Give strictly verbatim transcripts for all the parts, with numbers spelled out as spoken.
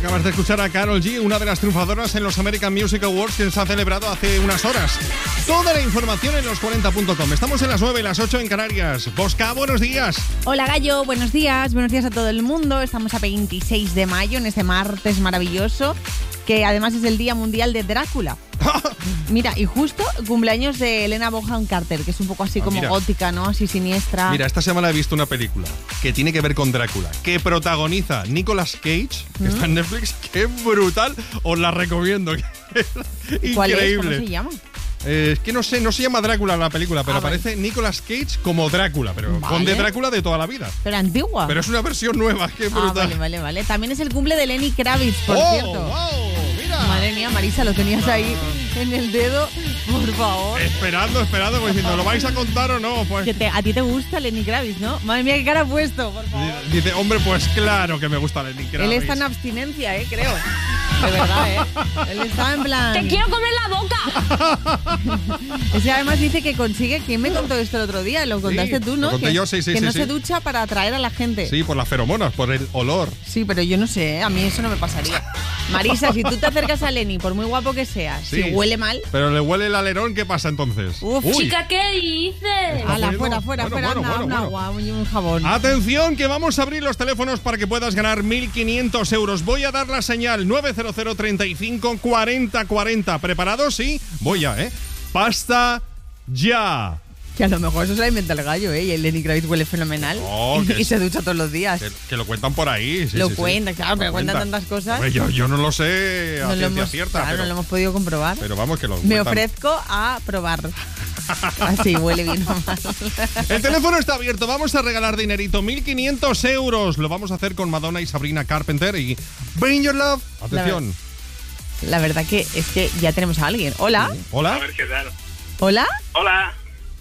Acabas de escuchar a Karol G, una de las triunfadoras en los American Music Awards que se ha celebrado hace unas horas. Toda la información en los cuarenta punto com. Estamos en las nueve y las ocho en Canarias. Bosca, buenos días. Hola Gallo, buenos días. Buenos días a todo el mundo. Estamos a veintiséis de mayo, en este martes maravilloso, que además es el Día Mundial de Drácula. Mira, y justo cumpleaños de Helena Bonham Carter, que es un poco así ah, como mira. gótica, ¿no? Así siniestra. Mira, esta semana he visto una película que tiene que ver con Drácula, que protagoniza Nicolas Cage, que ¿Mm? está en Netflix. ¡Qué brutal! Os la recomiendo. Increíble. ¿Cuál es? ¿Cómo se llama? Eh, es que no sé, no se llama Drácula la película, pero ah, aparece vale. Nicolas Cage como Drácula, pero vale. con de Drácula de toda la vida. Pero antigua. Pero es una versión nueva, qué brutal. Ah, vale, vale, vale. También es el cumple de Lenny Kravitz, por oh, cierto. Wow, mira. Madre mía, Marisa, lo tenías ahí en el dedo, por favor. Esperando, esperando, pues diciendo, ¿lo vais a contar o no? Pues que te, a ti te gusta Lenny Kravitz, ¿no? Madre mía, qué cara ha puesto, por favor. Dice, hombre, pues claro que me gusta Lenny Kravitz. Él está en abstinencia, ¿eh? Creo. De verdad, ¿eh? Él está en plan... ¡Te quiero comer la boca! Ese además dice que consigue... ¿Quién me contó esto el otro día? Lo contaste sí, tú, ¿no? Lo conté que, yo, sí, sí, que sí, no sí. se ducha para atraer a la gente. Sí, por las feromonas, por el olor. Sí, pero yo no sé, ¿eh? A mí eso no me pasaría. Marisa, si tú te acercas a Lenny, por muy guapo que seas, sí, si huele mal... Pero le huele el alerón, ¿qué pasa entonces? Uf, Uy. chica, ¿qué dices? Hala, fuera, fuera, bueno, fuera, bueno, anda, bueno, un bueno. agua y un jabón. Atención, que vamos a abrir los teléfonos para que puedas ganar mil quinientos euros. Voy a dar la señal nueve cero cero, treinta y cinco, cuarenta, cuarenta. ¿Preparados? Sí, voy ya, ¿eh? Pasta ya. Que a lo mejor eso se la inventa el gallo, ¿eh? Y el Lenny Kravitz huele fenomenal. Oh, y, y es, se ducha todos los días. Que, que lo cuentan por ahí. Sí, lo sí, cuentan, sí. claro, pero lo cuentan cuenta. tantas cosas. Hombre, yo, yo no lo sé a no ciencia lo hemos, cierta. Claro, pero, no lo hemos podido comprobar. Pero vamos, que lo Me cuentan. ofrezco a probar. Así, huele bien o mal. El teléfono está abierto. Vamos a regalar dinerito. mil quinientos euros. Lo vamos a hacer con Madonna y Sabrina Carpenter. Y Bring Your Love. Atención. La, la verdad que es que ya tenemos a alguien. Hola. Sí. Hola. A ver qué tal. Hola. Hola.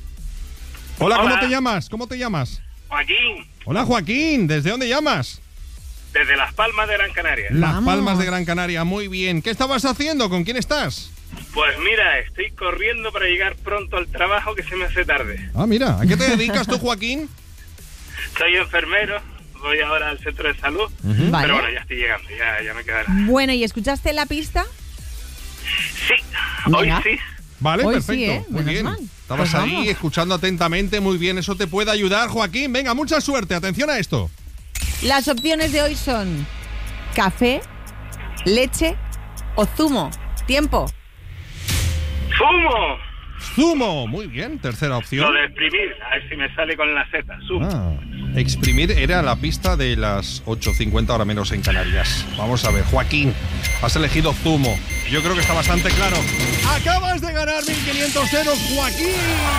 Hola, ¿cómo Hola. te llamas? ¿Cómo te llamas? Joaquín, Hola, Joaquín. ¿Desde dónde llamas? desde Las Palmas de Gran Canaria. Las Vamos. Palmas de Gran Canaria. Muy bien. ¿Qué estabas haciendo? ¿Con quién estás? Pues mira, estoy corriendo para llegar pronto al trabajo que se me hace tarde. Ah, mira. ¿A qué te dedicas tú, Joaquín? Soy enfermero, voy ahora al centro de salud, Uh-huh. Vale. pero bueno, ya estoy llegando, ya, ya me quedará. Bueno, ¿y escuchaste la pista? Sí, hoy Venga. sí. Vale, Hoy perfecto. sí, ¿eh? Muy Menos bien. mal. Estabas Pues ahí vamos. escuchando atentamente. Muy bien. Eso te puede ayudar, Joaquín. Venga, mucha suerte. Atención a esto. Las opciones de hoy son café, leche o zumo. Tiempo. ¡Zumo! Zumo. Muy bien. Tercera opción. Lo de exprimir, a ver si me sale con la Z. Zumo. Ah, exprimir era la pista de las ocho cincuenta, ahora menos en Canarias. Vamos a ver, Joaquín, has elegido zumo. Yo creo que está bastante claro. Acabas de ganar mil quinientos euros, Joaquín.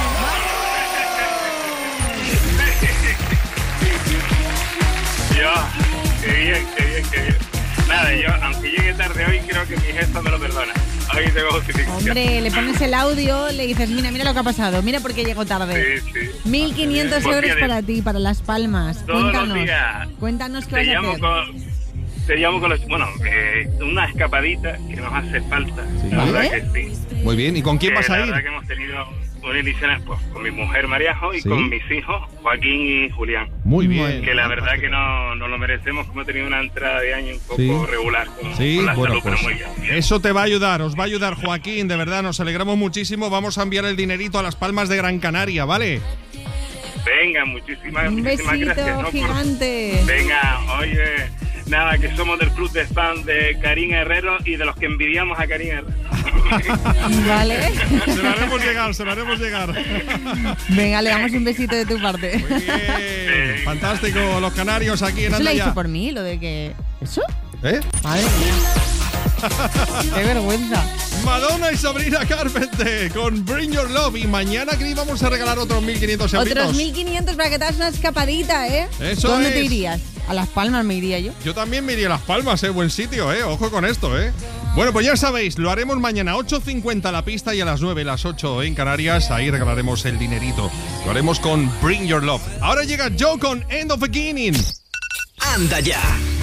Yo, qué bien, qué bien, qué bien. Nada, yo, aunque llegue tarde hoy, creo que mi jefa me lo perdona. Hoy tengo justificación. Hombre, le pones el audio, le dices, mira, mira lo que ha pasado, mira por qué llego tarde. Sí, sí. mil quinientos Pues euros mira, para ti, para Las Palmas. todos los Cuéntanos. días Cuéntanos qué Te vas a llamo hacer. con, te llamo con los, bueno, eh, una escapadita que nos hace falta. Sí. La ¿Vale? verdad que sí. Muy bien, ¿y con quién Que vas a la ir? verdad que hemos tenido unas ediciones pues, con mi mujer Mariajo y Sí. con mis hijos Joaquín y Julián. Muy bien. Que la verdad que no, no lo merecemos, como he tenido una entrada de año un poco Sí. regular con, Sí, con la bueno, salud, pero pues muy bien. eso te va a ayudar, os va a ayudar, Joaquín, de verdad, nos alegramos muchísimo. Vamos a enviar el dinerito a Las Palmas de Gran Canaria, ¿vale? Venga, muchísimas, Un muchísimas besito gracias. ¿no? Por- gigante. Venga, oye, nada, que somos del club de fans de Karim Herrero y de los que envidiamos a Karim Herrero. Vale. Se lo haremos llegar, se lo haremos llegar. Venga, le damos un besito de tu parte. Muy bien, fantástico, los canarios aquí en Eso lo ha Andaya. dicho por mí, lo de que... ¿Eso? ¿Eh? Madre mía. Qué vergüenza. Madonna y Sabrina Carpenter con Bring Your Love. Y mañana que vamos a regalar otros mil quinientos euros. Otros mil quinientos para que te hagas una escapadita, ¿eh? Eso ¿Dónde es. te irías? A Las Palmas me iría yo. Yo también me iría a Las Palmas, ¿eh? Buen sitio, ¿eh? Ojo con esto, ¿eh? Bueno, pues ya sabéis, lo haremos mañana ocho cincuenta la pista y a las nueve, las ocho en Canarias. Ahí regalaremos el dinerito. Lo haremos con Bring Your Love. Ahora llega Joe con End of Beginning. Anda ya.